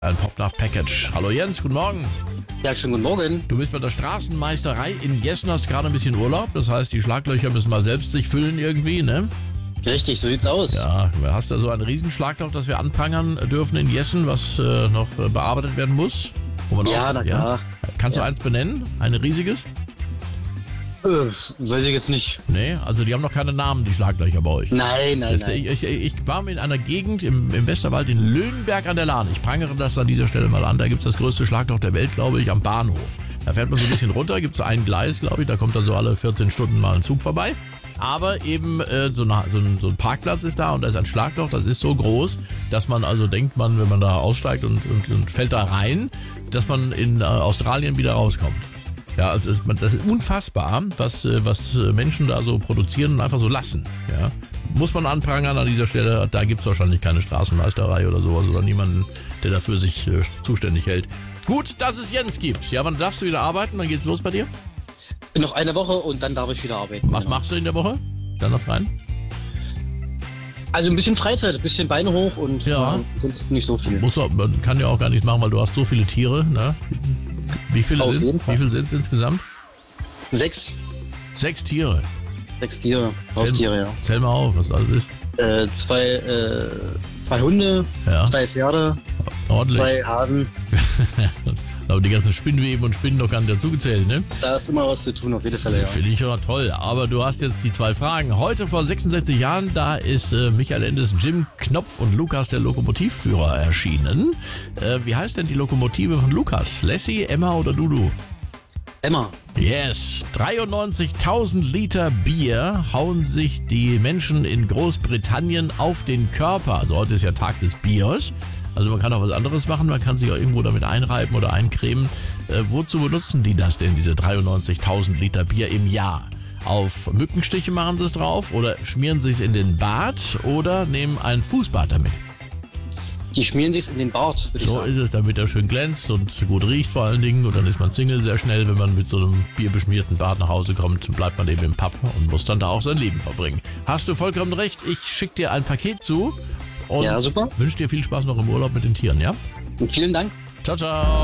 Ein Popnach-Package. Hallo Jens, guten Morgen. Ja, schönen guten Morgen. Du bist bei der Straßenmeisterei in Jessen, hast gerade ein bisschen Urlaub. Das heißt, die Schlaglöcher müssen mal selbst sich füllen irgendwie, ne? Richtig, so sieht's aus. Ja, du hast da so ein Riesenschlagloch, das wir anprangern dürfen in Jessen, was noch bearbeitet werden muss. Ja, na klar. Kannst du eins benennen? Ein riesiges? Weiß ich jetzt nicht. Nee, also die haben noch keine Namen, die Schlaglöcher bei euch. Nein. Ich war in einer Gegend im Westerwald in Löhnberg an der Lahn. Ich prangere das an dieser Stelle mal an. Da gibt's das größte Schlagloch der Welt, glaube ich, am Bahnhof. Da fährt man so ein bisschen runter, gibt's so ein Gleis, glaube ich. Da kommt dann so alle 14 Stunden mal ein Zug vorbei. Aber eben so ein Parkplatz ist da und da ist ein Schlagloch, das ist so groß, dass man also denkt, wenn man da aussteigt und fällt da rein, dass man in Australien wieder rauskommt. Ja, das ist unfassbar, was Menschen da so produzieren und einfach so lassen. Ja. Muss man anprangern an dieser Stelle, da gibt es wahrscheinlich keine Straßenmeisterei oder sowas oder niemanden, der dafür sich zuständig hält. Gut, dass es Jens gibt. Ja, wann darfst du wieder arbeiten? Wann geht's los bei dir? Bin noch eine Woche und dann darf ich wieder arbeiten. Was machst du in der Woche? Dann noch rein? Also ein bisschen Freizeit, ein bisschen Beine hoch und sonst nicht so viel. Man kann ja auch gar nichts machen, weil du hast so viele Tiere. Ne? Wie viele sind es insgesamt? 6. 6 Tiere? 6 Tiere, Haustiere, ja. Zähl mal auf, was alles ist. 2 Hunde, 2 Pferde, ordentlich. 2 Hasen. Aber die ganzen Spinnweben und Spinnen noch gar nicht dazugezählt, ne? Da ist immer was zu tun, auf jeden Fall, ja. Finde ich ja toll. Aber du hast jetzt die 2 Fragen. Heute vor 66 Jahren, da ist Michael Endes, Jim Knopf und Lukas, der Lokomotivführer, erschienen. Wie heißt denn die Lokomotive von Lukas? Lassie, Emma oder Dudu? Emma. Yes, 93.000 Liter Bier hauen sich die Menschen in Großbritannien auf den Körper. Also heute ist ja Tag des Biers. Also man kann auch was anderes machen, man kann sich auch irgendwo damit einreiben oder eincremen. Wozu benutzen die das denn, diese 93.000 Liter Bier im Jahr? Auf Mückenstiche machen sie es drauf oder schmieren sie es in den Bart oder nehmen ein Fußbad damit? Die schmieren sich in den Bart, würde ich sagen. So ist es, damit er schön glänzt und gut riecht vor allen Dingen. Und dann ist man Single sehr schnell, wenn man mit so einem bierbeschmierten Bart nach Hause kommt, bleibt man eben im Pub und muss dann da auch sein Leben verbringen. Hast du vollkommen recht, ich schicke dir ein Paket zu. Und ja, super. Wünsche dir viel Spaß noch im Urlaub mit den Tieren, ja? Und vielen Dank. Ciao, ciao.